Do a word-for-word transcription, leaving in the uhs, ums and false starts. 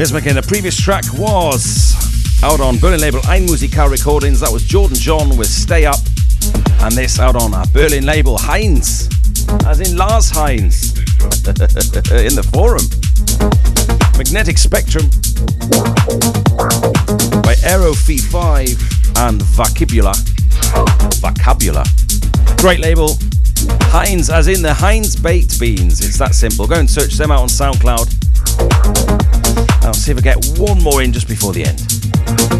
Yes, McKay, the previous track was out on Berlin label Ein Musical Recordings. That was Jordan John with Stay Up. And this out on our Berlin label Heinz, as in Lars Heinz, in the forum. Magnetic Spectrum by Aero Fee five and Vocabula. Vocabula. Great label. Heinz, as in the Heinz Baked Beans. It's that simple. Go and search them out on SoundCloud. I'll see if I get one more in just before the end.